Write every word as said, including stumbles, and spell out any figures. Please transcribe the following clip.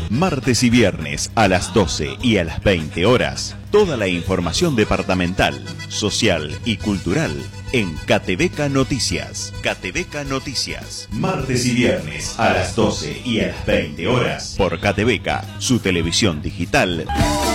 Martes y viernes a las doce y a las veinte horas, toda la información departamental, social y cultural en Catebeca Noticias. Catebeca Noticias. Martes y viernes a las doce y a las veinte horas por Catebeca, su televisión digital